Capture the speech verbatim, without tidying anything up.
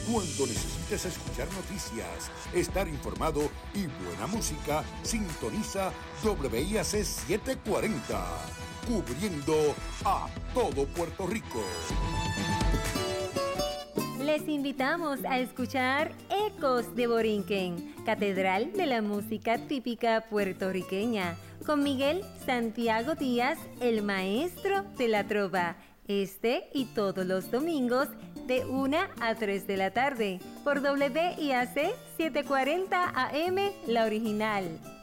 Cuando necesites escuchar noticias, estar informado y buena música, sintoniza W I A C setecientos cuarenta, cubriendo a todo Puerto Rico. Les invitamos a escuchar Ecos de Borinquen, Catedral de la Música Típica Puertorriqueña, con Miguel Santiago Díaz, el maestro de la trova, este y todos los domingos de una a tres de la tarde, por W I A C setecientos cuarenta A M, la original.